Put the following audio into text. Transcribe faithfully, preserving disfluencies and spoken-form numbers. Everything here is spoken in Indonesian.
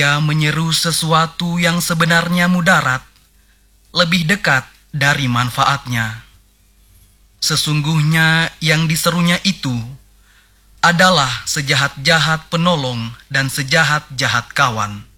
Dia menyeru sesuatu yang sebenarnya mudarat, lebih dekat dari manfaatnya. Sesungguhnya yang diserunya itu adalah sejahat-jahat penolong dan sejahat-jahat kawan.